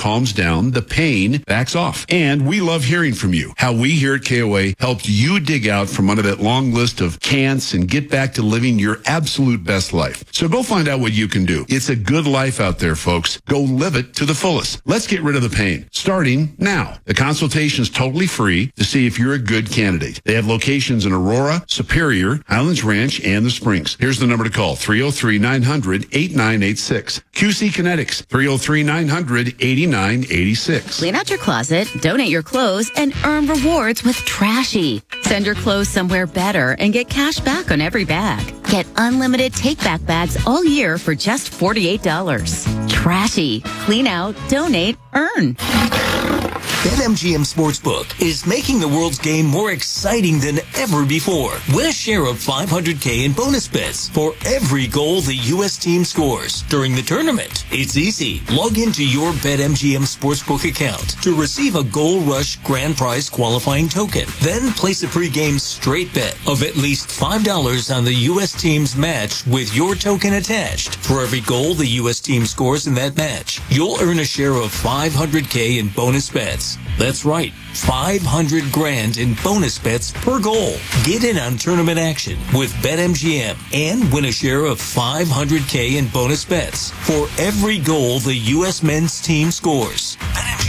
calms down, the pain backs off. And we love hearing from you. How we here at KOA helped you dig out from under that long list of can'ts and get back to living your absolute best life. So go find out what you can do. It's a good life out there, folks. Go live it to the fullest. Let's get rid of the pain, starting now. The consultation is totally free to see if you're a good candidate. They have locations in Aurora, Superior, Highlands Ranch, and the Springs. Here's the number to call, 303-900-8986. QC Kinetics, 303-900-8986. Clean out your closet, donate your clothes, and earn rewards with Trashy. Send your clothes somewhere better and get cash back on every bag. Get unlimited take-back bags all year for just $48. Trashy. Clean out, donate, earn. BetMGM Sportsbook is making the world's game more exciting than ever before. Win a share of $500K in bonus bets for every goal the U.S. team scores during the tournament. It's easy. Log into your BetMGM Sportsbook account to receive a Goal Rush grand prize qualifying token. Then place a pregame straight bet of at least $5 on the U.S. team's match with your token attached. For every goal the U.S. team scores in that match, you'll earn a share of $500K in bonus bets. That's right, $500,000 in bonus bets per goal. Get in on tournament action with BetMGM and win a share of $500K in bonus bets for every goal the U.S. men's team scores.